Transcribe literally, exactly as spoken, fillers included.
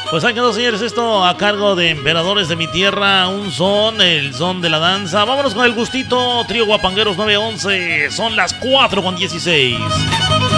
Pues ahí quedó, señores, esto a cargo de Emperadores de mi Tierra, un son, el son de la danza. Vámonos con el gustito, trío Guapangueros nueve once, son las cuatro con dieciséis.